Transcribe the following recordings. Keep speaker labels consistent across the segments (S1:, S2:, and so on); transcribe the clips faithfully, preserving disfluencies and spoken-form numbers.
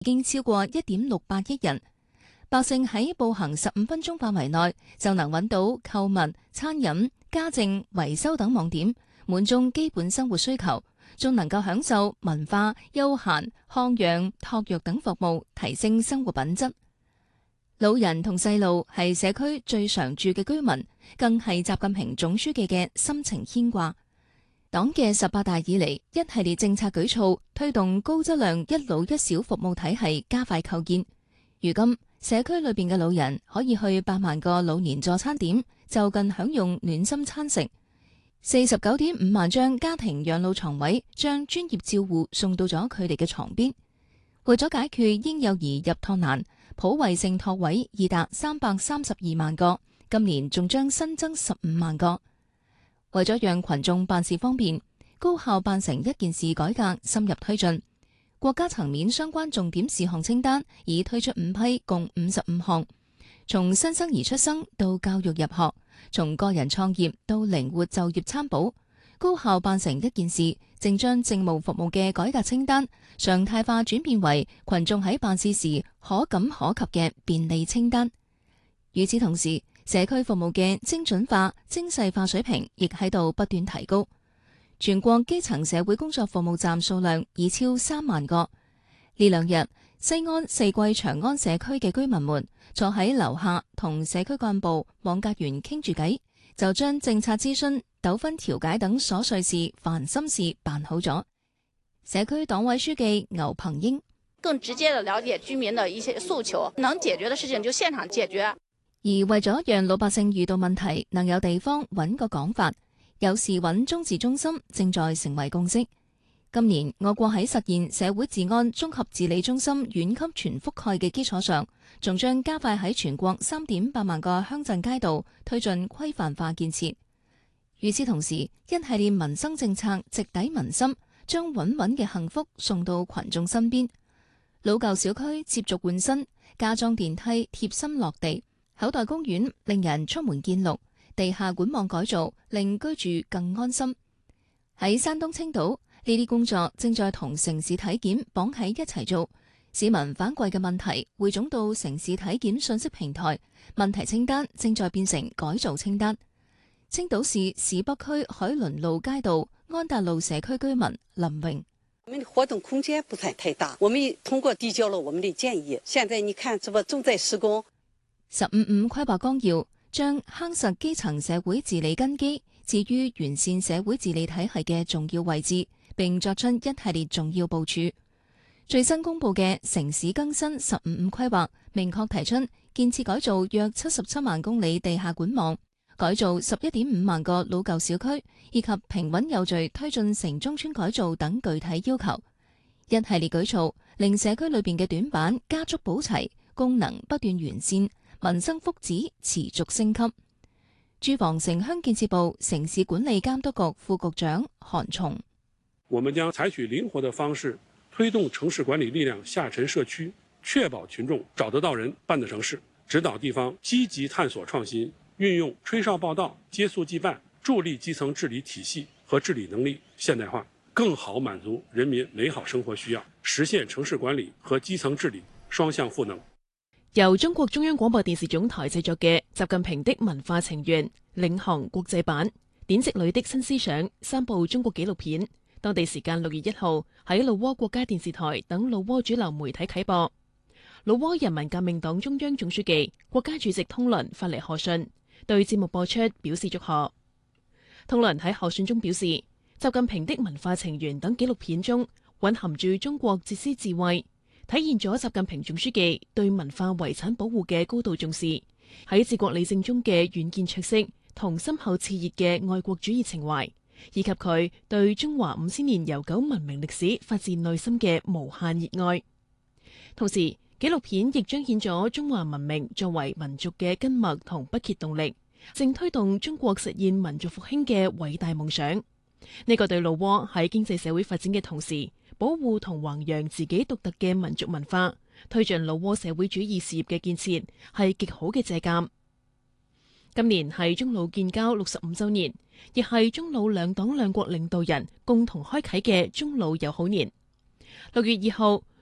S1: 已經超過一點六八億人。百姓喺步行十五分鐘範圍內就能揾到購物、餐飲、家政、維修等網點，滿足基本生活需求，仲能夠享受文化、休閒、康養、托育等服務，提升生活品質。老人同細路係社區最常住嘅居民，更係習近平總書記嘅深情牽掛。黨嘅十八大以嚟，一系列政策舉措推動高質量一老一小服務體系加快構建。如今，社區裏邊嘅老人可以去八萬個老年助餐點就近享用暖心餐食，四十九點五萬張家庭養老床位將專業照護送到咗佢哋嘅床邊。為咗解決嬰幼兒入托難，普惠性托位已達三百三十二萬個，今年仲將新增十五萬個。為咗讓群眾辦事方便，高效辦成一件事改革深入推進。國家層面相關重點事項清單已推出五批，共五十五項，從新生兒出生到教育入學，從個人創業到靈活就業參保，高效辦成一件事，正將政務服務嘅改革清單常態化轉變為群眾喺辦事時可感可及嘅便利清單。與此同時，社區服務嘅精準化、精細化水平亦喺度不斷提高。全國基層社會工作服務站數量已超三萬個。呢兩日，西安四季長安社區嘅居民們坐喺樓下同社區幹部、網格員傾住偈，就將政策諮詢、糾紛調解等瑣碎事、煩心事辦好咗。社區黨委書記牛鵬英
S2: 更直接地了解居民的一些訴求，能解決的事情就現場解決。
S1: 而為咗讓老百姓遇到問題能有地方揾個講法，有事揾中治中心正在成為共識。今年我國喺實現社會治安綜合治理中心縣級全覆蓋嘅基礎上，仲將加快喺全國三點八萬個鄉鎮街道推進規範化建設。與此同時，一系列民生政策直抵民心，將穩穩嘅幸福送到群眾身邊。老舊小區接續換新，加裝電梯貼心落地，口袋公園令人出門見綠，地下管網改造令居住更安心。喺山東青島，呢啲工作正在同城市體檢綁喺一齊做。市民反饋嘅問題匯總到城市體檢信息平台，問題清單正在變成改造清單。青島市市北區海倫路街道安達路社區居民林榮：
S3: 我們的活動空間不算太大，我們通過遞交了我們的建議，現在你看這不正在施工。
S1: 十五五規劃綱要將夯實基層社會治理根基置於完善社會治理體系嘅重要位置，並作出一系列重要部署。最新公布嘅城市更新十五五規劃明確提出建設改造約七十七萬公里地下管網，改造十一點五萬個老舊小區，以及平穩有序推進城中村改造等具體要求。一系列舉措令社區裏邊嘅短板加速補齊，功能不斷完善，民生福祉持續升級。住房城鄉建設部城市管理監督局副局長韓松：
S4: 我們將採取靈活的方式，推動城市管理力量下沉社區，確保群眾找得到人辦得成事，指導地方積極探索創新，運用吹哨報到、接速即辦，助力基層治理體系和治理能力現代化，更好滿足人民美好生活需要，實現城市管理和基層治理雙向賦能。
S5: 由中國中央廣播電視總台製作嘅習近平的文化情緣領航國際版典籍裏的新思想三部中國紀錄片，當地時間六月一號喺老撾國家電視台等老撾主流媒體啟播。老撾人民革命黨中央總書記、國家主席通倫發嚟賀信，對節目播出表示祝賀。通倫喺賀信中表示，習近平的文化情緣等紀錄片中蘊含住中國哲思智慧，體現咗習近平總書記對文化遺產保護嘅高度重視，喺治國理政中嘅遠見卓識同深厚熾熱嘅愛國主義情懷，以及佢對中華五千年悠久文明歷史發自內心嘅無限熱愛。同時，紀錄片亦彰顯咗中華文明作為民族嘅根脈同不竭動力，正推動中國實現民族復興嘅偉大夢想。呢、這個對老撾喺經濟社會發展嘅同時，保護同弘揚自己獨特嘅民族文化，推進老撾社會主義事業嘅建設，係極好嘅借鑒。今年係中老建交六十五週年，亦係中老兩黨兩國領導人共同開啟嘅中老友好年。六月二號，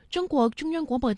S5: 中國中央廣播